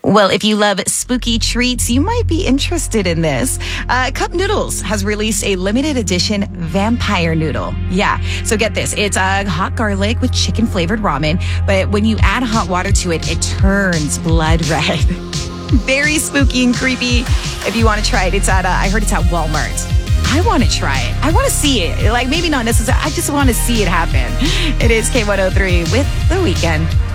Well, if you love spooky treats, you might be interested in this. Cup Noodles has released a limited edition vampire noodle. Yeah, so get this. It's hot garlic with chicken flavored ramen, but when you add hot water to it, it turns blood red. Very spooky and creepy. If you want to try it, I heard it's at Walmart. I want to try it. I want to see it. Like, maybe not necessarily. I just want to see it happen. It is K103 with The Weeknd.